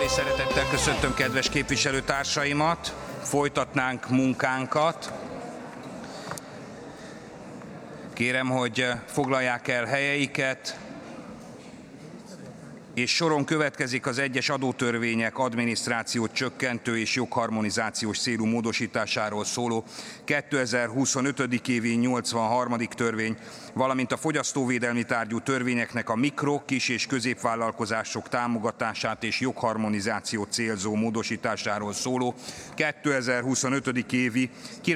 és szeretettel köszöntöm kedves képviselőtársaimat. Folytatnánk munkánkat. Kérem, hogy foglalják el helyeiket, és soron következik az egyes adótörvények adminisztrációt csökkentő és jogharmonizációs célú módosításáról szóló 2025. évi 83. törvény, valamint a fogyasztóvédelmi tárgyú törvényeknek a mikro-, kis- és középvállalkozások támogatását és jogharmonizációt célzó módosításáról szóló 2025. évi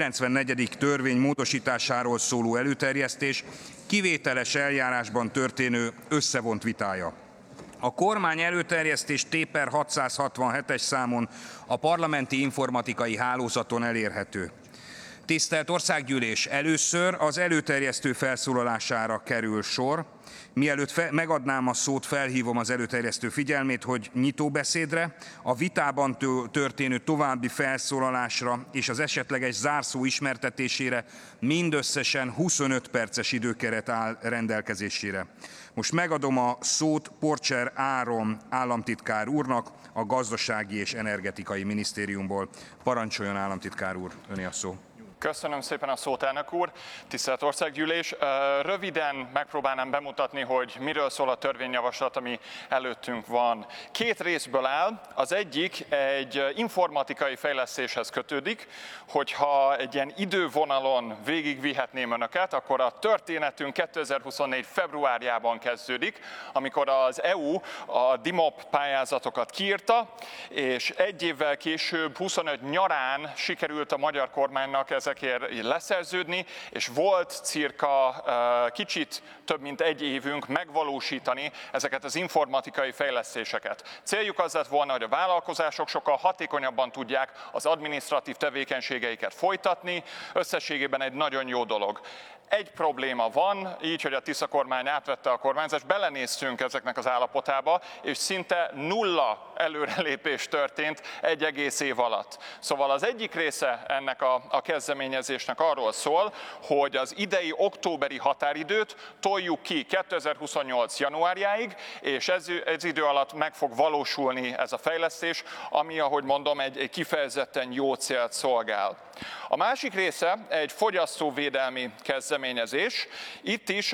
94. törvény módosításáról szóló előterjesztés kivételes eljárásban történő összevont vitája. A kormány előterjesztés T/per 667-es számon a parlamenti informatikai hálózaton elérhető. Tisztelt Országgyűlés, először az előterjesztő felszólalására kerül sor. Mielőtt megadnám a szót, felhívom az előterjesztő figyelmét, hogy nyitóbeszédre, a vitában történő további felszólalásra és az esetleges zárszó ismertetésére mindösszesen 25 perces időkeret áll rendelkezésére. Most megadom a szót Porcser Áron államtitkár úrnak a Gazdasági és Energetikai Minisztériumból. Parancsoljon, államtitkár úr, öné a szó. Köszönöm szépen a szót, elnök úr. Tisztelt Országgyűlés! Röviden megpróbálnám bemutatni, hogy miről szól a törvényjavaslat, ami előttünk van. Két részből áll. Az egyik egy informatikai fejlesztéshez kötődik, hogyha egy ilyen idővonalon végigvihetném önöket, akkor a történetünk 2024. februárjában kezdődik, amikor az EU a DIMOP pályázatokat kiírta, és egy évvel később, 25 nyarán sikerült a magyar kormánynak ezekért leszerződni, és volt cirka kicsit több mint egy évünk megvalósítani ezeket az informatikai fejlesztéseket. Céljuk az lett volna, hogy a vállalkozások sokkal hatékonyabban tudják az adminisztratív tevékenységeiket folytatni, összességében egy nagyon jó dolog. Egy probléma van, így, hogy a Tisza kormány átvette a kormányzást, belenéztünk ezeknek az állapotába, és szinte nulla előrelépés történt egy egész év alatt. Szóval az egyik része ennek a kezdeményezésnek arról szól, hogy az idei októberi határidőt toljuk ki 2028. januárjáig, és ez idő alatt meg fog valósulni ez a fejlesztés, ami, ahogy mondom, egy kifejezetten jó célt szolgál. A másik része egy fogyasztóvédelmi kezdeményezés. Itt is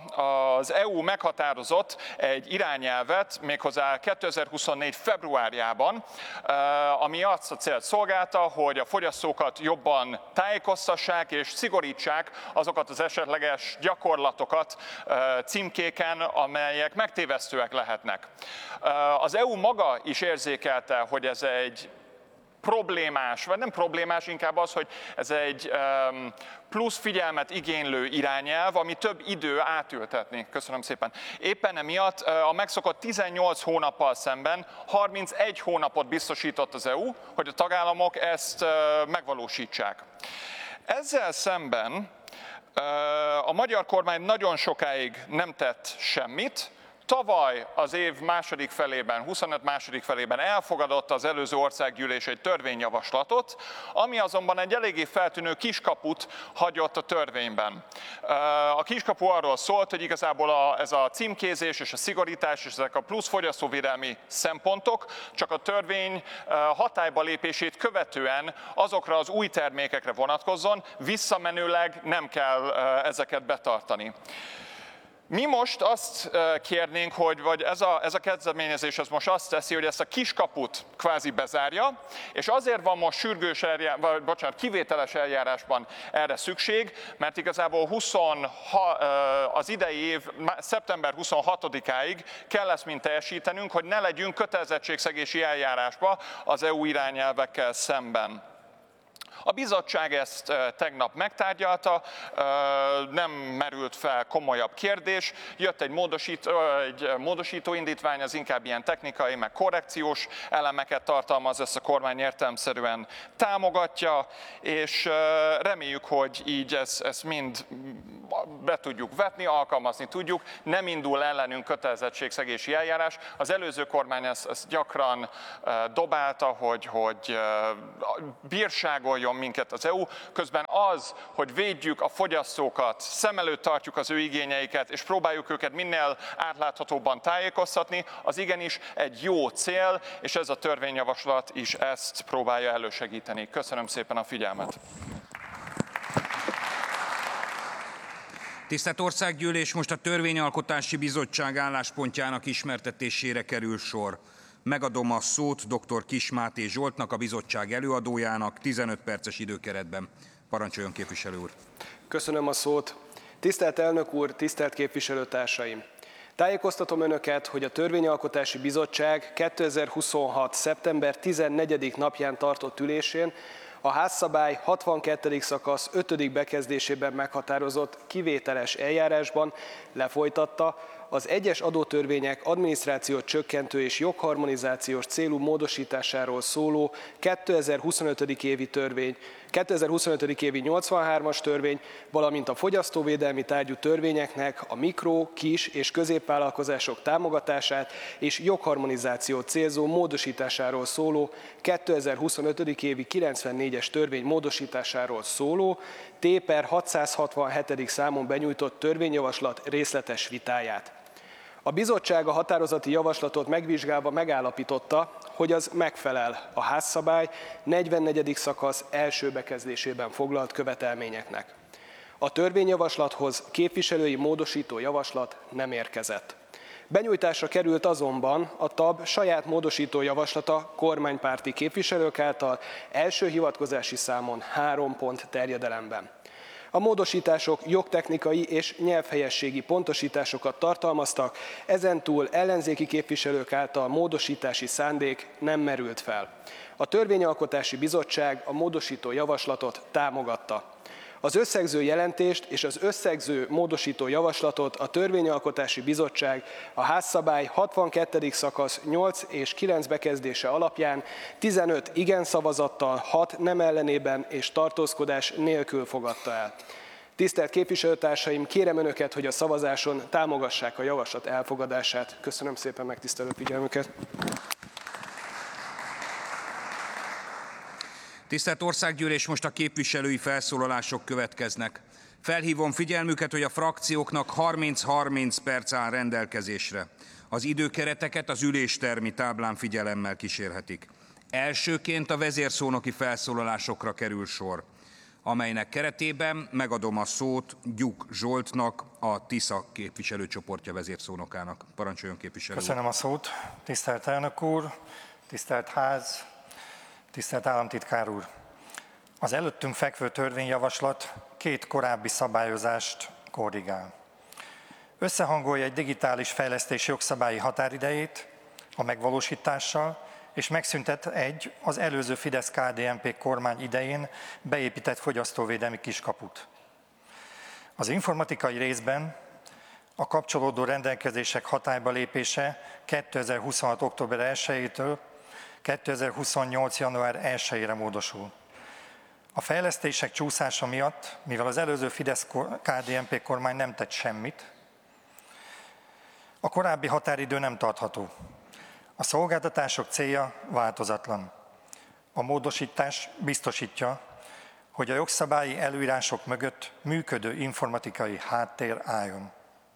az EU meghatározott egy irányelvet, méghozzá 2024. februárjában, ami azt a célt szolgálta, hogy a fogyasztókat jobban tájékoztassák és szigorítsák azokat az esetleges gyakorlatokat címkéken, amelyek megtévesztőek lehetnek. Az EU maga is érzékelte, hogy ez egy problémás, vagy nem problémás, inkább az, hogy ez egy plusz figyelmet igénylő irányelv, ami több idő átültetni. Köszönöm szépen. Éppen emiatt a megszokott 18 hónappal szemben 31 hónapot biztosított az EU, hogy a tagállamok ezt megvalósítsák. Ezzel szemben a magyar kormány nagyon sokáig nem tett semmit. Tavaly az év második felében, 25 második felében elfogadott az előző országgyűlés egy törvényjavaslatot, ami azonban egy eléggé feltűnő kiskaput hagyott a törvényben. A kiskapu arról szólt, hogy igazából ez a címkézés és a szigorítás és ezek a plusz fogyasztóvédelmi szempontok csak a törvény hatályba lépését követően azokra az új termékekre vonatkozzon, visszamenőleg nem kell ezeket betartani. Mi most azt kérnénk, vagy ez a kezdeményezés az most azt teszi, hogy ezt a kiskaput kvázi bezárja, és azért van most kivételes eljárásban erre szükség, mert igazából az idei év szeptember 26-áig kell ezt mind teljesítenünk, hogy ne legyünk kötelezettségszegési eljárásba az EU irányelvekkel szemben. A bizottság ezt tegnap megtárgyalta, nem merült fel komolyabb kérdés, jött egy módosító indítvány, az inkább ilyen technikai, meg korrekciós elemeket tartalmaz, ezt a kormány értelemszerűen támogatja, és reméljük, hogy így ezt mind be tudjuk vetni, alkalmazni tudjuk, nem indul ellenünk kötelezettségszegési eljárás. Az előző kormány ezt gyakran dobálta, hogy bírságoljon minket az EU, közben az, hogy védjük a fogyasztókat, szem előtt tartjuk az ő igényeiket, és próbáljuk őket minél átláthatóbban tájékoztatni, az igenis egy jó cél, és ez a törvényjavaslat is ezt próbálja elősegíteni. Köszönöm szépen a figyelmet! Tisztelt Országgyűlés, most a Törvényalkotási Bizottság álláspontjának ismertetésére kerül sor. Megadom a szót dr. Kiss Máté Zsoltnak, a bizottság előadójának 15 perces időkeretben. Parancsoljon, képviselő úr! Köszönöm a szót. Tisztelt elnök úr, tisztelt képviselőtársaim! Tájékoztatom önöket, hogy a Törvényalkotási Bizottság 2026. szeptember 14. napján tartott ülésén a házszabály 62. szakasz 5. bekezdésében meghatározott kivételes eljárásban lefolytatta az egyes adótörvények adminisztrációt csökkentő és jogharmonizációs célú módosításáról szóló 2025. évi 83-as törvény, valamint a fogyasztóvédelmi tárgyú törvényeknek a mikro-, kis- és középvállalkozások támogatását és jogharmonizációt célzó módosításáról szóló 2025. évi 94-es törvény módosításáról szóló T/667. számon benyújtott törvényjavaslat részletes vitáját. A bizottság a határozati javaslatot megvizsgálva megállapította, hogy az megfelel a házszabály 44. szakasz első bekezdésében foglalt követelményeknek. A törvényjavaslathoz képviselői módosító javaslat nem érkezett. Benyújtásra került azonban a TAB saját módosító javaslata kormánypárti képviselők által első hivatkozási számon 3 pont terjedelemben. A módosítások jogtechnikai és nyelvhelyességi pontosításokat tartalmaztak, ezentúl ellenzéki képviselők által módosítási szándék nem merült fel. A Törvényalkotási Bizottság a módosító javaslatot támogatta. Az összegző jelentést és az összegző módosító javaslatot a Törvényalkotási Bizottság a házszabály 62. szakasz 8 és 9 bekezdése alapján 15 igen szavazattal, 6 nem ellenében és tartózkodás nélkül fogadta el. Tisztelt képviselőtársaim, kérem önöket, hogy a szavazáson támogassák a javaslat elfogadását. Köszönöm szépen megtisztelő figyelmüket. Tisztelt Országgyűlés, most a képviselői felszólalások következnek. Felhívom figyelmüket, hogy a frakcióknak 30-30 perc áll rendelkezésre. Az időkereteket az üléstermi táblán figyelemmel kísérhetik. Elsőként a vezérszónoki felszólalásokra kerül sor, amelynek keretében megadom a szót Gyuk Zsoltnak, a TISZA képviselőcsoportja vezérszónokának. Parancsoljon, képviselő úr. Köszönöm a szót, tisztelt elnök úr, tisztelt ház, tisztelt államtitkár úr! Az előttünk fekvő törvényjavaslat 2 korábbi szabályozást korrigál. Összehangolja egy digitális fejlesztés jogszabályi határidejét a megvalósítással, és megszüntet az előző Fidesz-KDNP kormány idején beépített fogyasztóvédelmi kiskaput. Az informatikai részben a kapcsolódó rendelkezések hatályba lépése 2026. október 1-től 2028. január 1-ére módosul. A fejlesztések csúszása miatt, mivel az előző Fidesz-KDNP kormány nem tett semmit, a korábbi határidő nem tartható. A szolgáltatások célja változatlan. A módosítás biztosítja, hogy a jogszabályi előírások mögött működő informatikai háttér álljon.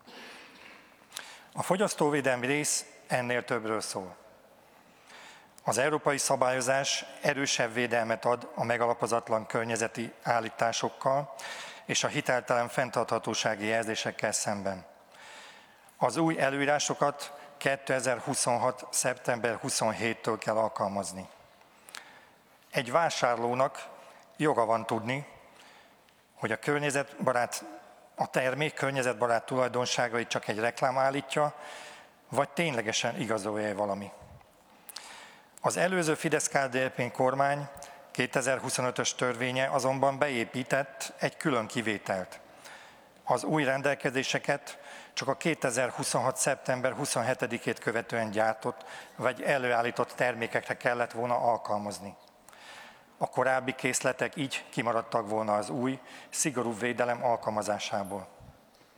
A fogyasztóvédelmi rész ennél többről szól. Az európai szabályozás erősebb védelmet ad a megalapozatlan környezeti állításokkal és a hiteltelen fenntarthatósági jelzésekkel szemben. Az új előírásokat 2026. szeptember 27-től kell alkalmazni. Egy vásárlónak joga van tudni, hogy a termék környezetbarát tulajdonságait csak egy reklám állítja, vagy ténylegesen igazolja valami. Az előző Fidesz-KDNP kormány 2025-ös törvénye azonban beépített egy külön kivételt. Az új rendelkezéseket csak a 2026. szeptember 27-ét követően gyártott vagy előállított termékekre kellett volna alkalmazni. A korábbi készletek így kimaradtak volna az új, szigorú védelem alkalmazásából.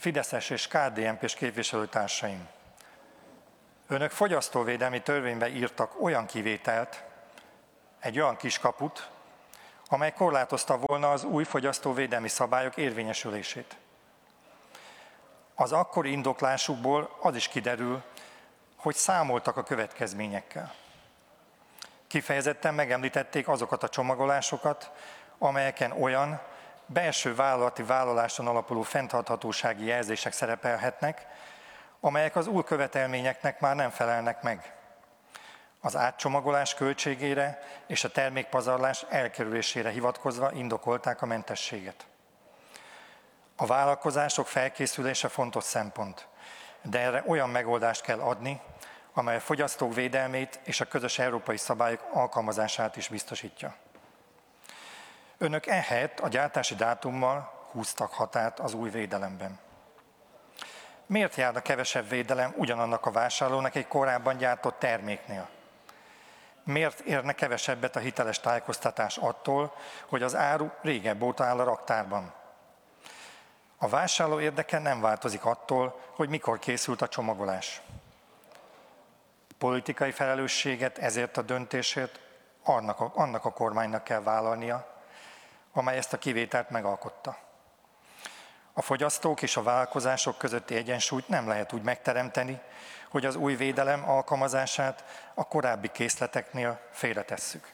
fideszes és KDNP-s képviselőtársaim! Önök fogyasztóvédelmi törvénybe írtak olyan kivételt, egy olyan kiskaput, amely korlátozta volna az új fogyasztóvédelmi szabályok érvényesülését. Az akkori indoklásukból az is kiderül, hogy számoltak a következményekkel. Kifejezetten megemlítették azokat a csomagolásokat, amelyeken olyan belső vállalati vállaláson alapuló fenntarthatósági jelzések szerepelhetnek, amelyek az új követelményeknek már nem felelnek meg. Az átcsomagolás költségére és a termékpazarlás elkerülésére hivatkozva indokolták a mentességet. A vállalkozások felkészülése fontos szempont, de erre olyan megoldást kell adni, amely a fogyasztók védelmét és a közös európai szabályok alkalmazását is biztosítja. Önök ehelyett a gyártási dátummal húztak határt az új védelemben. Miért járna kevesebb védelem ugyanannak a vásárlónak egy korábban gyártott terméknél? Miért érne kevesebbet a hiteles tájékoztatás attól, hogy az áru régebb óta áll a raktárban? A vásárló érdeke nem változik attól, hogy mikor készült a csomagolás. Politikai felelősséget ezért a döntésért annak a kormánynak kell vállalnia, amely ezt a kivételt megalkotta. A fogyasztók és a vállalkozások közötti egyensúlyt nem lehet úgy megteremteni, hogy az új védelem alkalmazását a korábbi készleteknél félretesszük.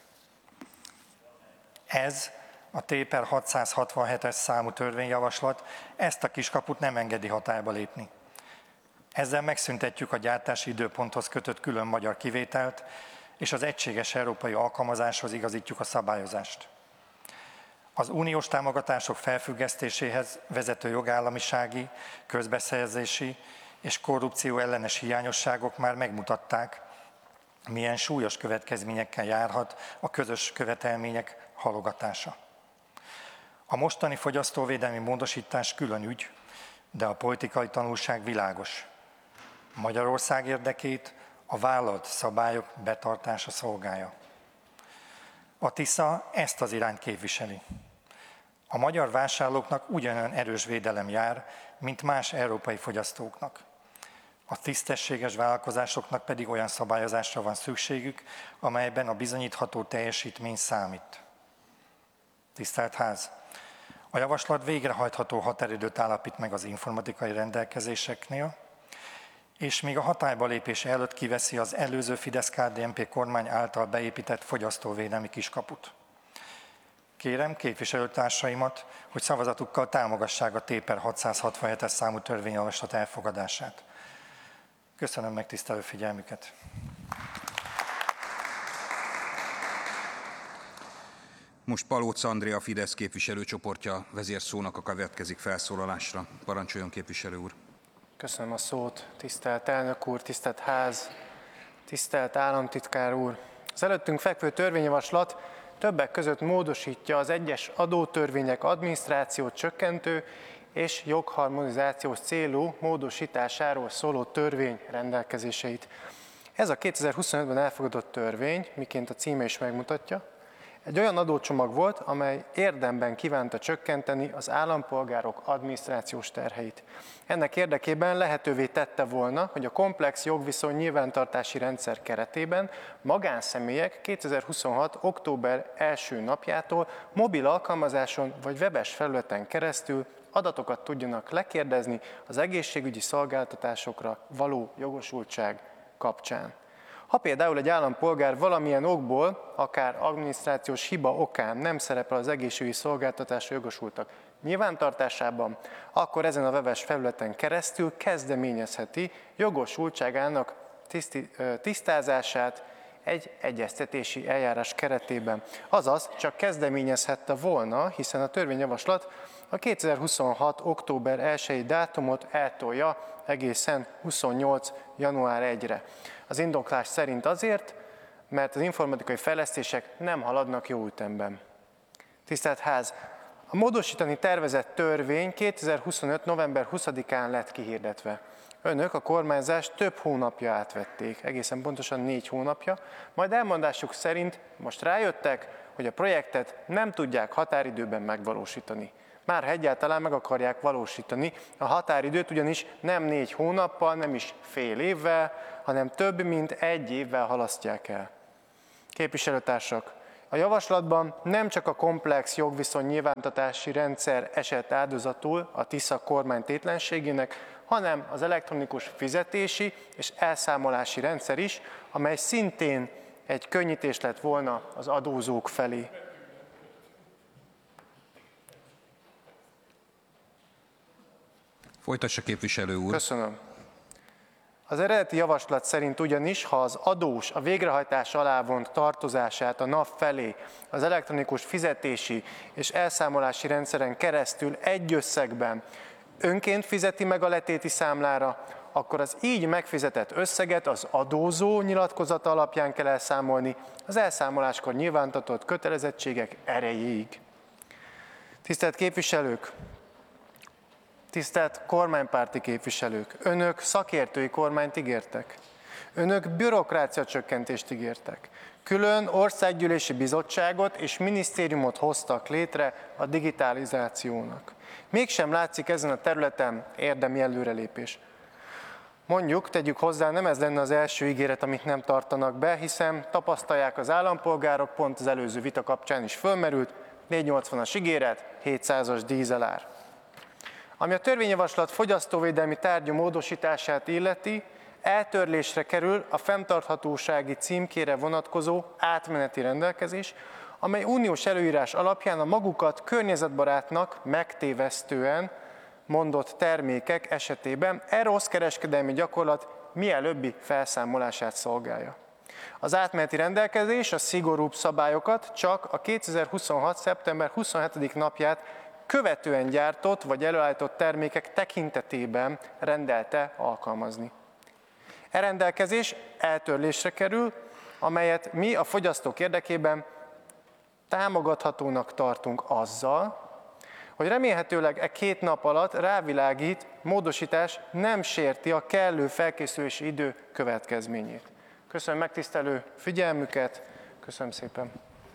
Ez a T/667-es számú törvényjavaslat ezt a kiskaput nem engedi hatályba lépni. Ezzel megszüntetjük a gyártási időponthoz kötött külön magyar kivételt, és az egységes európai alkalmazáshoz igazítjuk a szabályozást. Az uniós támogatások felfüggesztéséhez vezető jogállamisági, közbeszerzési és korrupció ellenes hiányosságok már megmutatták, milyen súlyos következményekkel járhat a közös követelmények halogatása. A mostani fogyasztóvédelmi módosítás külön ügy, de a politikai tanulság világos. Magyarország érdekét a vállalt szabályok betartása szolgálja. A TISZA ezt az irányt képviseli. A magyar vásárlóknak ugyanolyan erős védelem jár, mint más európai fogyasztóknak. A tisztességes vállalkozásoknak pedig olyan szabályozásra van szükségük, amelyben a bizonyítható teljesítmény számít. Tisztelt Ház! A javaslat végrehajtható határidőt állapít meg az informatikai rendelkezéseknél, és még a hatályba lépése előtt kiveszi az előző Fidesz-KDNP kormány által beépített fogyasztóvédelmi kiskaput. Kérem képviselőtársaimat, hogy szavazatukkal támogassák a T/667-es számú törvényjavaslat elfogadását. Köszönöm megtisztelő figyelmüket! Most Palóc Andrea, Fidesz képviselőcsoportja vezérszónoka következik felszólalásra. Parancsoljon, képviselő úr! Köszönöm a szót, tisztelt elnök úr, tisztelt ház, tisztelt államtitkár úr! Az előttünk fekvő törvényjavaslat többek között módosítja az egyes adótörvények adminisztrációt csökkentő és jogharmonizációs célú módosításáról szóló törvény rendelkezéseit. Ez a 2025-ben elfogadott törvény, miként a címe is megmutatja, egy olyan adócsomag volt, amely érdemben kívánta csökkenteni az állampolgárok adminisztrációs terheit. Ennek érdekében lehetővé tette volna, hogy a komplex jogviszony nyilvántartási rendszer keretében magánszemélyek 2026. október 1. napjától mobil alkalmazáson vagy webes felületen keresztül adatokat tudjanak lekérdezni az egészségügyi szolgáltatásokra való jogosultság kapcsán. Ha például egy állampolgár valamilyen okból, akár adminisztrációs hiba okán nem szerepel az egészségügyi szolgáltatásra jogosultak nyilvántartásában, akkor ezen a webes felületen keresztül kezdeményezheti jogosultságának tisztázását egy egyeztetési eljárás keretében. Azaz csak kezdeményezhette volna, hiszen a törvényjavaslat a 2026. október 1. dátumot eltolja egészen 28. január 1-re. Az indoklás szerint azért, mert az informatikai fejlesztések nem haladnak jó ütemben. Tisztelt Ház! A módosítani tervezett törvény 2025. november 20-án lett kihirdetve. Önök a kormányzást több hónapja átvették, egészen pontosan 4 hónapja, majd elmondásuk szerint most rájöttek, hogy a projektet nem tudják határidőben megvalósítani. már ha egyáltalán meg akarják valósítani. A határidőt ugyanis nem 4 hónappal, nem is fél évvel, hanem több mint 1 évvel halasztják el. Képviselőtársak, a javaslatban nem csak a komplex jogviszony nyilvántartási rendszer esett áldozatul a Tisza kormány tétlenségének, hanem az elektronikus fizetési és elszámolási rendszer is, amely szintén egy könnyítés lett volna az adózók felé. Folytassa, képviselő úr. Köszönöm. Az eredeti javaslat szerint ugyanis, ha az adós a végrehajtás alá vont tartozását a NAV felé az elektronikus fizetési és elszámolási rendszeren keresztül egy összegben önként fizeti meg a letéti számlára, akkor az így megfizetett összeget az adózó nyilatkozata alapján kell elszámolni az elszámoláskor nyilvántatott kötelezettségek erejéig. Tisztelt képviselők! Tisztelt kormánypárti képviselők! Önök szakértői kormányt ígértek. Önök bürokráciacsökkentést ígértek. Külön országgyűlési bizottságot és minisztériumot hoztak létre a digitalizációnak. Mégsem látszik ezen a területen érdemi előrelépés. Mondjuk, tegyük hozzá, nem ez lenne az első ígéret, amit nem tartanak be, hiszen tapasztalják az állampolgárok, pont az előző vita kapcsán is fölmerült, 480-as ígéret, 700-as dízelár. Ami a törvényjavaslat fogyasztóvédelmi tárgyú módosítását illeti, eltörlésre kerül a fenntarthatósági címkére vonatkozó átmeneti rendelkezés, amely uniós előírás alapján a magukat környezetbarátnak megtévesztően mondott termékek esetében rossz kereskedelmi gyakorlat mielőbbi felszámolását szolgálja. Az átmeneti rendelkezés a szigorúbb szabályokat csak a 2026. szeptember 27. napját követően gyártott vagy előállított termékek tekintetében rendelte alkalmazni. E rendelkezés eltörlésre kerül, amelyet mi a fogyasztók érdekében támogathatónak tartunk azzal, hogy remélhetőleg e 2 nap alatt rávilágít, módosítás nem sérti a kellő felkészülési idő következményét. Köszönöm megtisztelő figyelmüket, köszönöm szépen.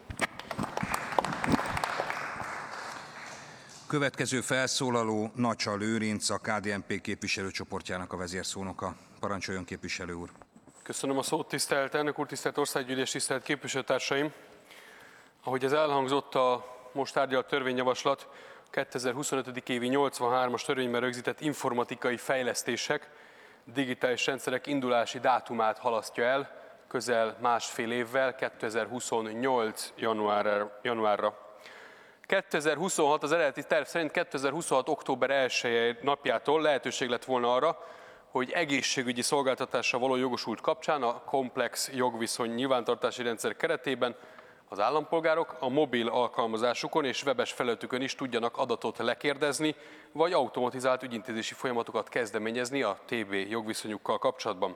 Következő felszólaló Nacsa Lőrinc, a KDNP képviselőcsoportjának a vezérszónoka. Parancsoljon, képviselő úr! Köszönöm a szót, tisztelt elnök úr, tisztelt országgyűlés, tisztelt képviselőtársaim! Ahogy ez elhangzott, a most tárgyalt törvényjavaslat 2025. évi 83-as törvényben rögzített informatikai fejlesztések, digitális rendszerek indulási dátumát halasztja el közel másfél évvel, 2028. januárra. 2026 az eredeti terv szerint 2026. október 1. napjától lehetőség lett volna arra, hogy egészségügyi szolgáltatásra való jogosult kapcsán a komplex jogviszony nyilvántartási rendszer keretében az állampolgárok a mobil alkalmazásukon és webes felületükön is tudjanak adatot lekérdezni, vagy automatizált ügyintézési folyamatokat kezdeményezni a TB jogviszonyukkal kapcsolatban.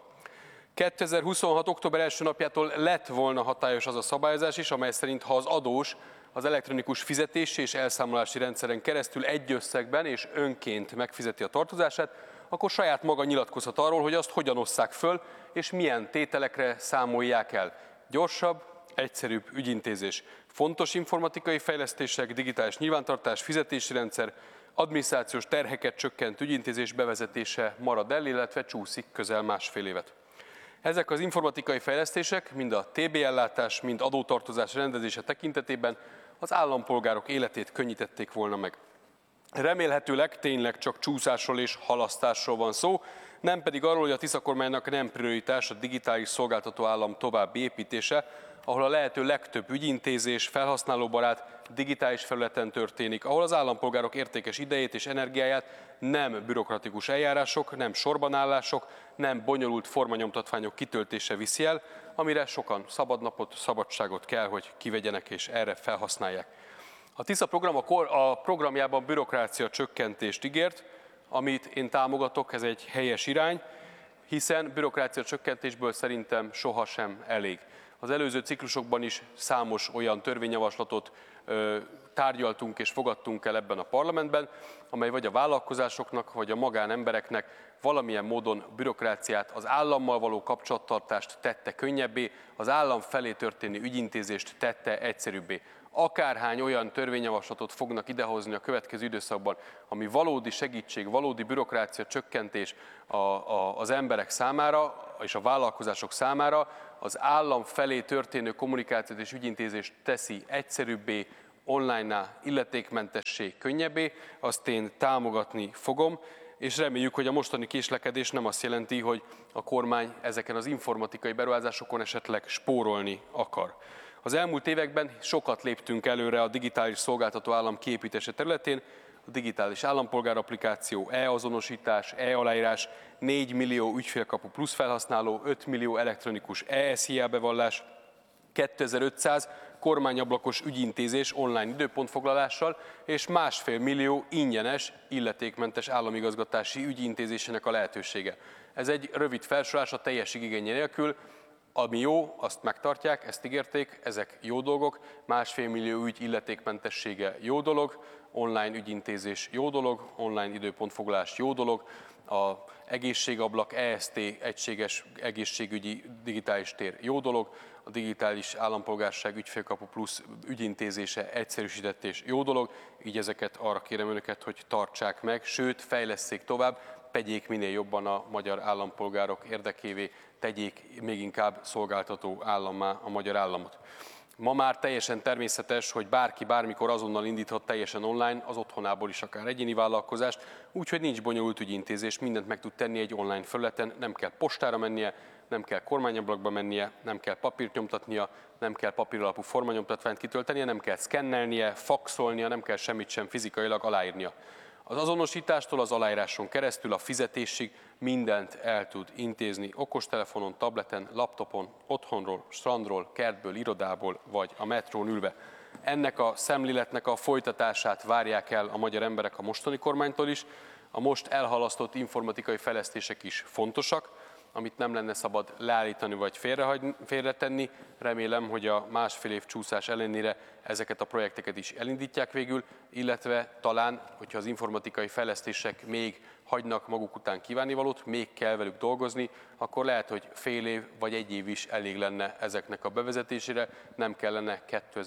2026. október 1. napjától lett volna hatályos az a szabályozás is, amely szerint ha az adós az elektronikus fizetési és elszámolási rendszeren keresztül egy összegben és önként megfizeti a tartozását, akkor saját maga nyilatkozhat arról, hogy azt hogyan osszák föl, és milyen tételekre számolják el. Gyorsabb, egyszerűbb ügyintézés. Fontos informatikai fejlesztések, digitális nyilvántartás, fizetési rendszer, adminisztrációs terheket csökkent ügyintézés bevezetése marad el, illetve csúszik közel másfél évet. Ezek az informatikai fejlesztések mind a TB ellátás, mind adótartozás rendezése tekintetében az állampolgárok életét könnyítették volna meg. Remélhetőleg tényleg csak csúszásról és halasztásról van szó, nem pedig arról, hogy a Tisza kormánynak nem prioritás a digitális szolgáltató állam további építése, ahol a lehető legtöbb ügyintézés, felhasználóbarát digitális felületen történik, ahol az állampolgárok értékes idejét és energiáját nem bürokratikus eljárások, nem sorbanállások, nem bonyolult formanyomtatványok kitöltése viszi el, amire sokan szabadnapot, szabadságot kell, hogy kivegyenek és erre felhasználják. A Tisza program a programjában bürokrácia csökkentést ígért, amit én támogatok, ez egy helyes irány, hiszen bürokrácia csökkentésből szerintem sohasem elég. Az előző ciklusokban is számos olyan törvényjavaslatot tárgyaltunk és fogadtunk el ebben a parlamentben, amely vagy a vállalkozásoknak, vagy a magánembereknek valamilyen módon bürokráciát, az állammal való kapcsolattartást tette könnyebbé, az állam felé történő ügyintézést tette egyszerűbbé. akárhány olyan törvényjavaslatot fognak idehozni a következő időszakban, ami valódi segítség, valódi bürokrácia csökkentés az emberek számára és a vállalkozások számára, az állam felé történő kommunikációt és ügyintézést teszi egyszerűbbé, online-ná, illetékmentessé, könnyebbé, azt én támogatni fogom, és reméljük, hogy a mostani késlekedés nem azt jelenti, hogy a kormány ezeken az informatikai beruházásokon esetleg spórolni akar. Az elmúlt években sokat léptünk előre a digitális szolgáltató állam kiépítése területén, a digitális állampolgárapplikáció, e-azonosítás, e-aláírás, 4 millió ügyfélkapu plusz felhasználó, 5 millió elektronikus e-SZIA bevallás, 2500 kormányablakos ügyintézés online időpontfoglalással, és 1,5 millió ingyenes, illetékmentes államigazgatási ügyintézésének a lehetősége. Ez egy rövid felsorolás a teljes igénye nélkül. Ami jó, azt megtartják, ezt ígérték, ezek jó dolgok, 1,5 millió ügy illetékmentessége jó dolog, online ügyintézés jó dolog, online időpontfoglalás jó dolog, az egészségablak, EST, egységes egészségügyi digitális tér jó dolog, a digitális állampolgárság ügyfélkapu plusz ügyintézése egyszerűsített és jó dolog, így ezeket arra kérem önöket, hogy tartsák meg, sőt fejlesszék tovább, tegyék minél jobban a magyar állampolgárok érdekévé, tegyék még inkább szolgáltató állammá a magyar államot. Ma már teljesen természetes, hogy bárki bármikor azonnal indíthat teljesen online, az otthonából is akár egyéni vállalkozást, úgyhogy nincs bonyolult ügyintézés, mindent meg tud tenni egy online felületen, nem kell postára mennie, nem kell kormányablakba mennie, nem kell papírt nyomtatnia, nem kell papíralapú formanyomtatványt kitöltenie, nem kell szkennelnie, faxolnia, nem kell semmit sem fizikailag aláírnia. Az azonosítástól az aláíráson keresztül a fizetésig mindent el tud intézni okostelefonon, tableten, laptopon, otthonról, strandról, kertből, irodából vagy a metrón ülve. Ennek a szemléletnek a folytatását várják el a magyar emberek a mostani kormánytól is. A most elhalasztott informatikai fejlesztések is fontosak, amit nem lenne szabad leállítani vagy félretenni. Remélem, hogy a 1,5 év csúszás ellenére ezeket a projekteket is elindítják végül, illetve talán, hogyha az informatikai fejlesztések még hagynak maguk után kívánnivalót, még kell velük dolgozni, akkor lehet, hogy fél év vagy egy év is elég lenne ezeknek a bevezetésére, nem kellene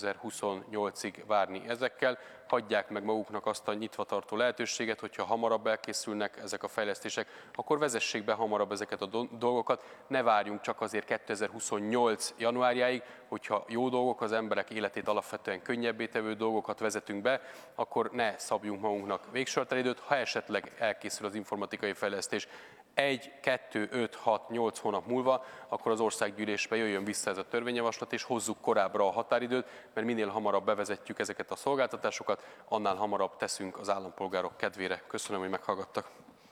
2028-ig várni ezekkel. Hagyják meg maguknak azt a nyitva tartó lehetőséget, hogyha hamarabb elkészülnek ezek a fejlesztések, akkor vezessék be hamarabb ezeket a dolgokat, ne várjunk csak azért 2028 januárjáig, hogyha jó dolgok, az emberek életét alapvetően könnyebbé tevő dolgokat vezetünk be, akkor ne szabjunk magunknak végsőhatáridőt, ha esetleg elkészül az informatikai fejlesztés 1, 2, 5, 6, 8 hónap múlva, akkor az országgyűlésbe jöjjön vissza ez a törvényjavaslat, és hozzuk korábbra a határidőt, mert minél hamarabb bevezetjük ezeket a szolgáltatásokat, annál hamarabb teszünk az állampolgárok kedvére. Köszönöm, hogy meghallgattak.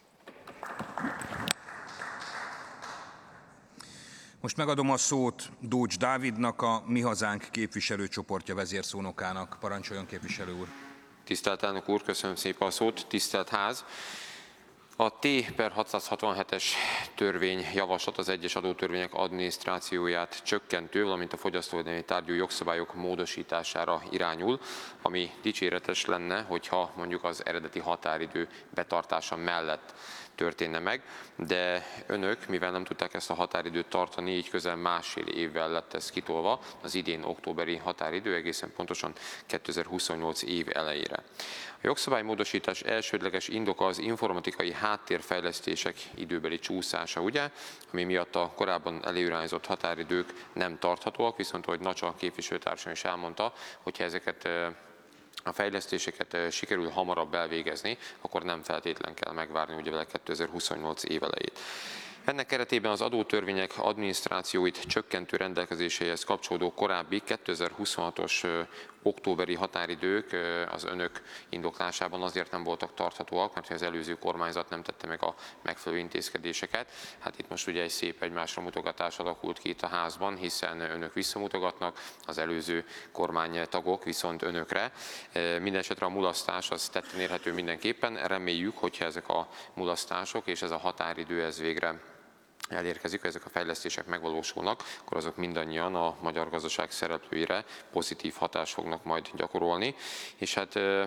Most megadom a szót Dócs Dávidnak, a Mi Hazánk képviselőcsoportja vezérszónokának. Parancsoljon, képviselő úr! Tisztelt elnök úr, köszönöm szépen a szót, tisztelt ház! A T/667-es törvényjavaslat az egyes adótörvények adminisztrációját csökkentő, valamint a fogyasztóvédelmi tárgyú jogszabályok módosítására irányul, ami dicséretes lenne, hogyha mondjuk az eredeti határidő betartása mellett történne meg, de önök, mivel nem tudták ezt a határidőt tartani, így közel 1,5 évvel lett ez kitolva, az idén októberi határidő egészen pontosan 2028 év elejére. A jogszabálymódosítás elsődleges indoka az informatikai háttérfejlesztések időbeli csúszása, ugye, ami miatt a korábban előirányzott határidők nem tarthatóak, viszont ahogy Nacsa képviselőtársam is elmondta, hogyha ezeket a fejlesztéseket sikerül hamarabb elvégezni, akkor nem feltétlen kell megvárni ugye vele 2028 év elejét. Ennek keretében az adótörvények adminisztrációit csökkentő rendelkezéseihez kapcsolódó korábbi 2026-os októberi határidők az önök indoklásában azért nem voltak tarthatóak, mert az előző kormányzat nem tette meg a megfelelő intézkedéseket. Hát itt most ugye egy szép egymásra mutogatás alakult ki itt a házban, hiszen önök visszamutogatnak, az előző kormánytagok viszont önökre. Mindenesetre a mulasztás az tetten érhető mindenképpen. Reméljük, hogyha ezek a mulasztások és ez a határidő ez végre elérkezik, ezek a fejlesztések megvalósulnak, akkor azok mindannyian a magyar gazdaság szereplőire pozitív hatást fognak majd gyakorolni. És hát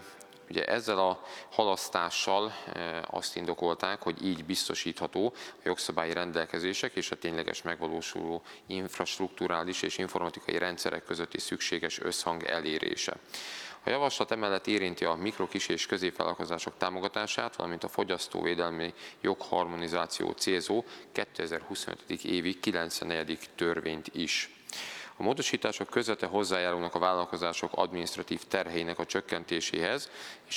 Ugye ezzel a halasztással azt indokolták, hogy így biztosítható a jogszabályi rendelkezések és a tényleges megvalósuló infrastrukturális és informatikai rendszerek közötti szükséges összhang elérése. A javaslat emellett érinti a mikro-, kis- és középvállalkozások támogatását, valamint a fogyasztóvédelmi jogharmonizáció célzó 2025. évi 94. törvényt is. A módosítások közvetve hozzájárulnak a vállalkozások adminisztratív terheinek a csökkentéséhez, és